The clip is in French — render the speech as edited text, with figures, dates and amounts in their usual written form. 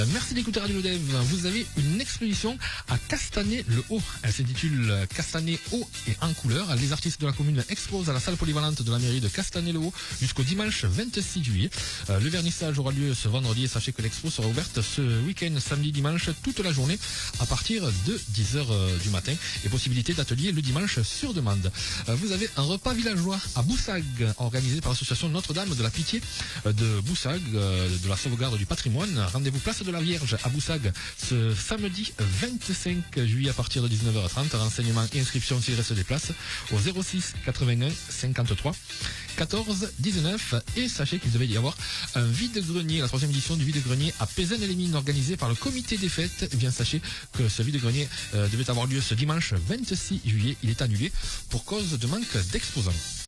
Merci d'écouter Radio Lodev. Vous avez une exposition à Castanet-le-Haut. Elle s'intitule Castanet haut et en couleur. Les artistes de la commune exposent à la salle polyvalente de la mairie de Castanet-le-Haut jusqu'au dimanche 26 juillet. Le vernissage aura lieu ce vendredi et sachez que l'expo sera ouverte ce week-end, samedi, dimanche, toute la journée à partir de 10h du matin et possibilité d'atelier le dimanche sur demande. Vous avez un repas villageois à Boussag organisé par l'association Notre-Dame de la Pitié de Boussag, de la sauvegarde du patrimoine. Rendez-vous place de la Vierge à Boussag ce samedi 25 juillet à partir de 19h30. Renseignements et inscriptions s'il reste des places au 06 81 53 14 19. Et sachez qu'il devait y avoir un vide-grenier, la 3e édition du vide-grenier à Pézannes-les-Mines organisé par le comité des fêtes. Eh bien sachez que ce vide-grenier devait avoir lieu ce dimanche 26 juillet. Il est annulé pour cause de manque d'exposants.